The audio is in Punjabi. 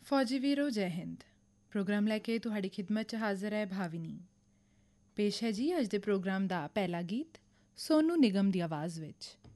ਫੌਜੀ ਵੀਰੋ ਜੈ ਹਿੰਦ। ਪ੍ਰੋਗਰਾਮ ਲੈ ਕੇ ਤੁਹਾਡੀ ਖਿਦਮਤ 'ਚ ਹਾਜ਼ਰ ਹੈ ਭਾਵਿਨੀ। ਪੇਸ਼ ਹੈ ਜੀ ਅੱਜ ਦੇ ਪ੍ਰੋਗਰਾਮ ਦਾ ਪਹਿਲਾ ਗੀਤ ਸੋਨੂ ਨਿਗਮ ਦੀ ਆਵਾਜ਼ ਵਿੱਚ।